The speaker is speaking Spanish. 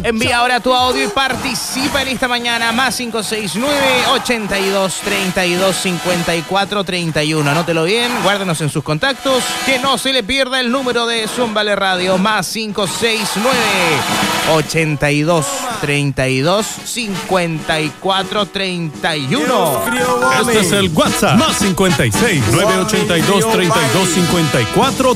Envía ahora tu audio y participa en esta mañana. Más 569-8232-5431. Anótelo bien, guárdenos en sus contactos. Que no se le pierda el número de Zúmbale Radio. Más 569-8232-5431. Este es el WhatsApp. Más 56-982-32-5431.